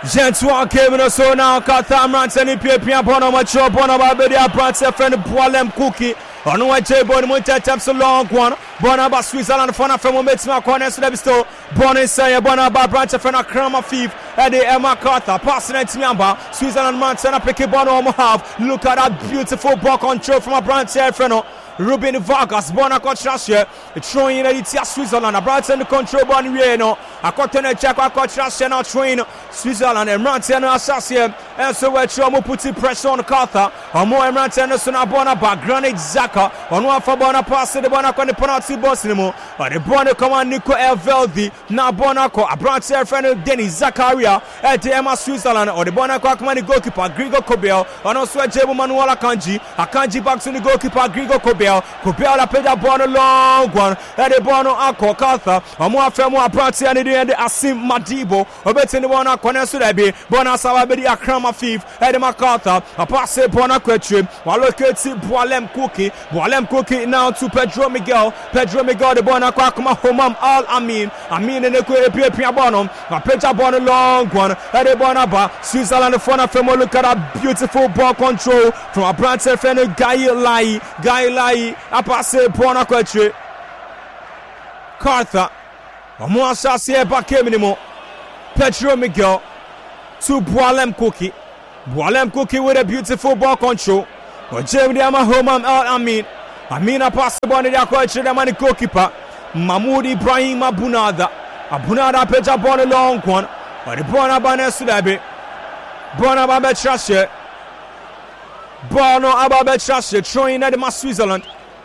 Gentle came in so now Catamrans and Pia Bono Macho Bono Babedia Prance friend Boalem Cookie. On what J Bon Munta taps a long one. Bonaba Switzerland Fana from Metsma Corners to the bestow. Bonnie Saya Bonaba Branch of Fana Krama Thief. Eddie Emma Carter passing it to Miamba. Switzerland Montana Picky Bono half. Look at that beautiful ball control from a branch here, Freno. Ruben Vargas, Bona Cotrashe, throwing in Elitia Switzerland, a branch and control Bonnie Reno. A cotton and check, a Cotrashe now throwing Switzerland and Rantan Assassin. And so we're trying putting pressure on Carter. Or more Rantan Bona Granite Zaka. On one for Bona pass the Bona on the penalty box anymore. Or the Bona command Nico Elveldi. Now Bonaco, a branch here friend Dennis Zakaria at the Emma Switzerland. Or the Bona Command goalkeeper Grigor Kobel. And also Jebo Manuel Akanji. Akanji back to the goalkeeper Grigor Kobel. Kobel la peda Bono long one. At the Bono Ako Carter. Or more Femo Abranti and the Asim Madibo. Or better the Bona Conesudebi. Bona Savabedi Akrama Thief. At the Macarthur. A pass Bona Quetri. While locating Boalem Cookie now to Pedro Miguel. Pedro Miguel the Bona Kwakuma Homam Al Amin and the Pia Bonum. A Peja Bono long one. At the Bonaba. Switzerland the Fona Femo. Look at that beautiful ball control from a branch friend Guy Lai. A pass Bona Quetri. Carter. A more Sassia Bakemino. Pedro Miguel to Boalem Cookie. Boalem Cookie with a beautiful ball control. But Jeremy Homam Al Amin a pass the ball in the Aquachi, the money goalkeeper. Mahmoud Ibrahim Abunada. Abunada Peja Bona long one. But the Bona Banesudabi. Bona Babetrashe. Bono Ababetrashe throwing at the Switzerland.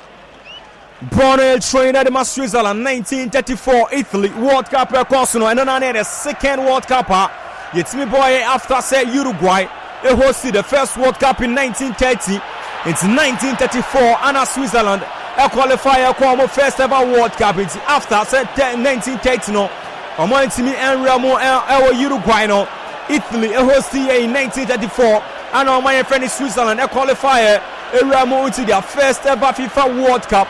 Bono throwing at the Switzerland 1934 Italy World Cup Corsano and then the second World Cup. It's me boy after say Uruguay. It hosted the first World Cup in 1930. It's 1934 and Switzerland a qualifier come first ever World Cup. It's after say 1930 no. Omo ntimi enramo Uruguay no. Italy a hosted in 1934 and my friend is Switzerland a qualifier enramo into their first ever FIFA World Cup.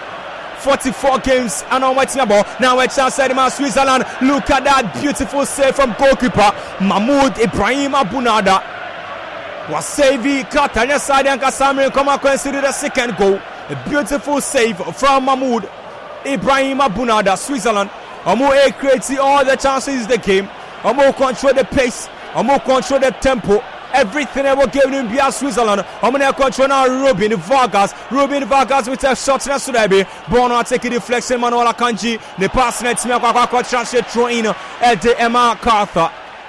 44 games and on what's about now it's outside Switzerland. Look at that beautiful save from goalkeeper Mahmoud Ibrahim Abunada. Was saving Katanya side and Kasamir come and consider the second goal. A beautiful save from Mahmoud Ibrahim Abunada. Switzerland Omo creating all the chances in the game. Omo control the pace. Omo control the tempo. Everything ever given him via Switzerland. I'm going to control now Ruben Vargas. Ruben Vargas with a shot in Sudabi. Bono taking deflection. Manuel Akanji. The pass net. Throw in at the Emma Carter.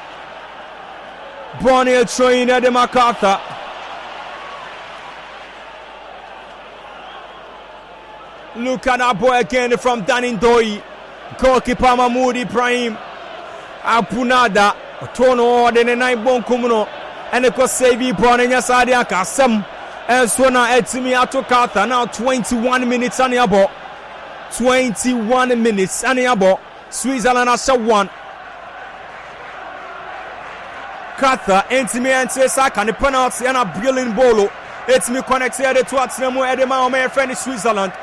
Bono throw in at the Macarthur. Look at that boy again from Danindoi. Goalkeeper Mahmoud Ibrahim Abunada. Tono de Nenai Bonkumuno. And it was Savi Bonanya Sadia Kasem. And so now Etimi Atokata. Now 21 minutes on your ball. 21 minutes on your ball. Switzerland has one. Kata, Etimi and Sesak and the penalty and a brilliant bolo. Etimi connected to Atsnemo Edema, my friend in Switzerland.